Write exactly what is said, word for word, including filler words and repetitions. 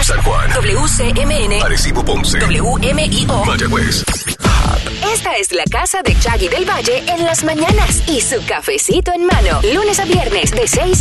San Juan. W C M N. Arecibo, Ponce. W M I O. Mayagüez. Esta es la casa de Chaggy del Valle en las mañanas y su cafecito en mano. Lunes a viernes de seis